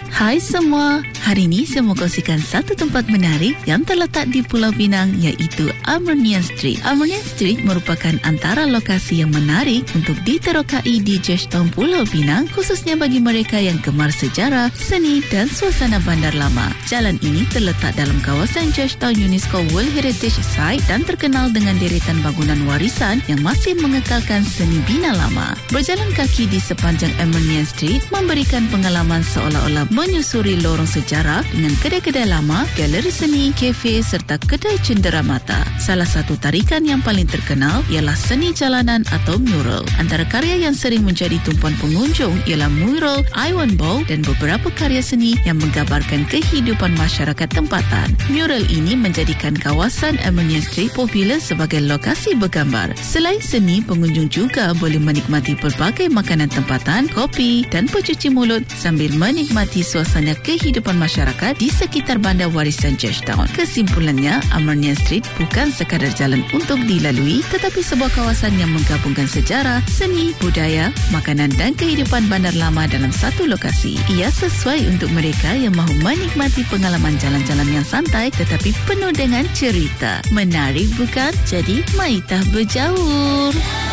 Hai semua, hari ini saya mau kongsikan satu tempat menarik yang terletak di Pulau Pinang, iaitu Amarnian Street. Amarnian Street merupakan antara lokasi yang menarik untuk diterokai di Georgetown, Pulau Pinang, khususnya bagi mereka yang gemar sejarah, seni dan suasana bandar lama. Jalan ini terletak dalam kawasan Georgetown UNESCO World Heritage Site dan terkenal dengan deretan bangunan warisan yang masih mengekalkan seni bina lama. Berjalan kaki di sepanjang Amarnian Street memberikan pengalaman seolah-olah menyusuri lorong sejarah dengan kedai-kedai lama, galeri seni, kafe serta kedai cenderamata. Salah satu tarikan yang paling terkenal ialah seni jalanan atau mural. Antara karya yang sering menjadi tumpuan pengunjung ialah mural Iwan Bow dan beberapa karya seni yang menggambarkan kehidupan masyarakat tempatan. Mural ini menjadikan kawasan Amarnian Street popular sebagai lokasi bergambar. Selain seni, pengunjung juga boleh menikmati pelbagai makanan tempatan, kopi dan pencuci mulut sambil menikmati suasana kehidupan masyarakat di sekitar bandar warisan Georgetown. Kesimpulannya, Amarnian Street bukan sekadar jalan untuk dilalui, tetapi sebuah kawasan yang menggabungkan sejarah, seni, budaya, makanan dan kehidupan bandar lama dalam satu lokasi. Ia sesuai untuk mereka yang mahu menikmati pengalaman jalan-jalan yang santai tetapi penuh dengan cerita. Menarik bukan? Jadi, mari kita berjaur.